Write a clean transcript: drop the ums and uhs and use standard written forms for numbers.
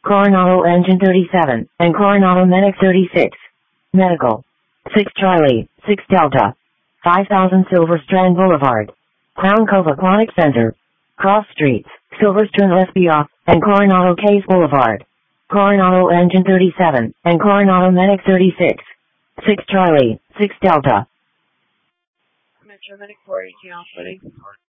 Coronado Engine 37, and Coronado Medic 36. Medical. 6 Charlie, 6 Delta. 5000 Silver Strand Boulevard. Crown Cove Aquatic Center. Cross Streets, Silverstone SBA, and Coronado Case Boulevard. Coronado Engine 37, and Coronado Medic 36. 6 Charlie, 6 Delta. Metro Medic 418 off-footing.